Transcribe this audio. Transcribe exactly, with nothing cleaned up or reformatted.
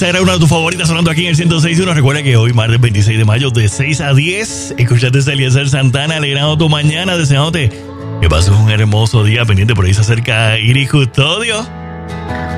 esa era una de tus favoritas sonando aquí en el ciento seis punto uno. Recuerda que hoy, martes veintiséis de mayo, de seis a diez, escuchaste a Eliezer Santana alegrando tu mañana, deseándote que pases un hermoso día. Pendiente, por ahí se acerca Iris Custodio.